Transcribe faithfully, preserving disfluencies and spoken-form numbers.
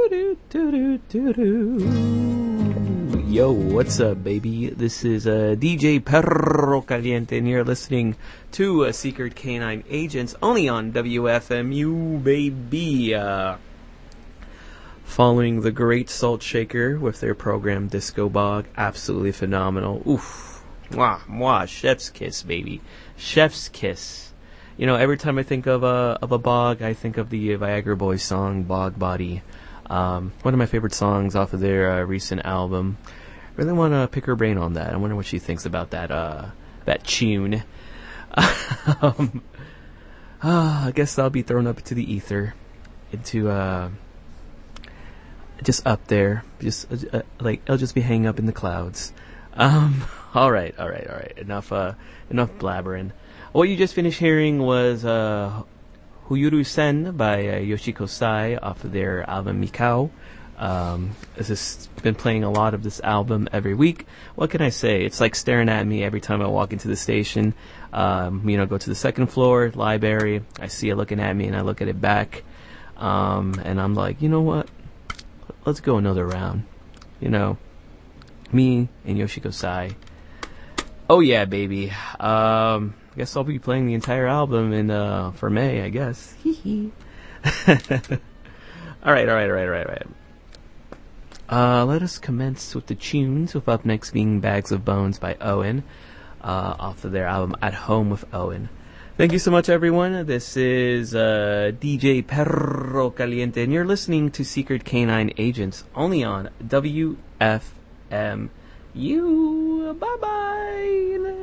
Yo, what's up, baby? This is uh, D J Perro Caliente, and you're listening to uh, Secret Canine Agents, only on W F M U, baby. Uh, following the Great Salt Shaker with their program Disco Bog, absolutely phenomenal. Oof, mwah, mwah, chef's kiss, baby, chef's kiss. You know, every time I think of a of a bog, I think of the Viagra Boys song "Bog Body." Um, one of my favorite songs off of their uh, recent album. Really want to pick her brain on that. I wonder what she thinks about that uh, that tune. um, uh, I guess I'll be thrown up into the ether, into uh, just up there, just uh, like I'll just be hanging up in the clouds. Um, all right, all right, all right. Enough, uh, enough blabbering. What you just finished hearing was uh, Huyuru Sen by uh, Yoshiko Sai off of their album Mikao. Um, this has been playing a lot of this album every week. What can I say? It's like staring at me every time I walk into the station. Um, you know, go to the second floor, library. I see it looking at me, and I look at it back. Um, and I'm like, you know what? Let's go another round. You know, me and Yoshiko Sai. Oh yeah, baby. Um, I guess I'll be playing the entire album in uh, for May, I guess. Hee hee. all right, all right, all right, all right, all right. Uh, let us commence with the tunes, with up next being Bags of Bones by Owen, uh, off of their album At Home with Owen. Thank you so much, everyone. This is uh, D J Perro Caliente, and you're listening to Secret Canine Agents, only on W F M U. Bye-bye!